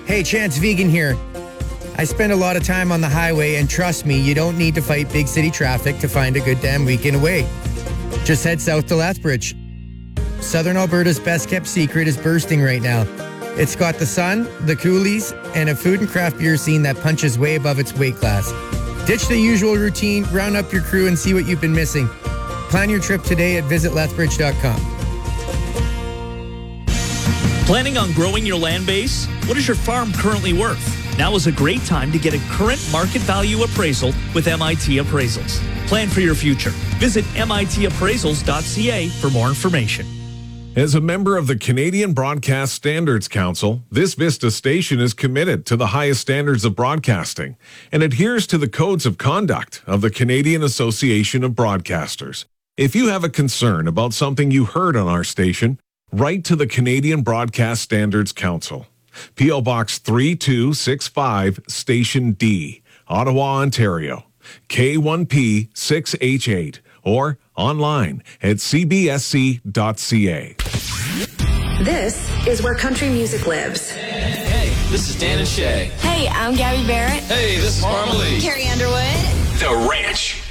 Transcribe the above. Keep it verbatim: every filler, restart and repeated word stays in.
Hey, Chance Vegan here. I spend a lot of time on the highway, and trust me, you don't need to fight big city traffic to find a good damn weekend away. Just head south to Lethbridge. Southern Alberta's best-kept secret is bursting right now. It's got the sun, the coolies, and a food and craft beer scene that punches way above its weight class. Ditch the usual routine, round up your crew, and see what you've been missing. Plan your trip today at visit lethbridge dot com. Planning on growing your land base? What is your farm currently worth? Now is a great time to get a current market value appraisal with M I T Appraisals. Plan for your future. Visit M I T appraisals dot C A for more information. As a member of the Canadian Broadcast Standards Council, this Vista station is committed to the highest standards of broadcasting and adheres to the codes of conduct of the Canadian Association of Broadcasters. If you have a concern about something you heard on our station, write to the Canadian Broadcast Standards Council. P O Box three two six five, Station D, Ottawa, Ontario, K one P six H eight, or online at c b s c dot c a. This is where country music lives. Hey, this is Dan and Shay. Hey, I'm Gabby Barrett. Hey, this is Marmalade. Carrie Underwood. The Ranch.